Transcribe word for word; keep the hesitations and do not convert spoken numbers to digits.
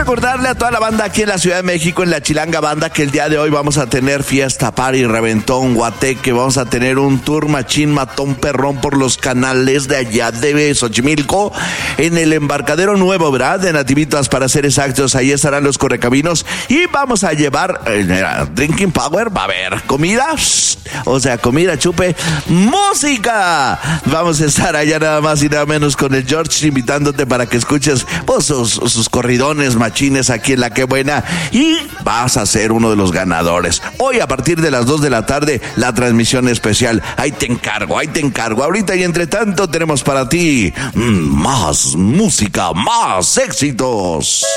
recordarle a toda la banda aquí en la Ciudad de México, en la Chilanga Banda, que el día de hoy vamos a tener fiesta, party, reventón, guateque, vamos a tener un tour machín, matón, perrón por los canales de allá de Xochimilco, en el embarcadero nuevo, ¿verdad? De Nativitas, para ser exactos. Ahí estarán los correcaminos y vamos a llevar eh, drinking power, va a haber comida, o sea, comida, chupe, música. Vamos a estar allá nada más y nada menos con el George, invitándote para que escuches pues, sus, sus corridones machines aquí en La Que Buena, y vas a ser uno de los ganadores. Hoy a partir de las dos de la tarde, la transmisión especial. Ahí te encargo, ahí te encargo. Ahorita y entre tanto tenemos para ti mmm, más música, más éxitos.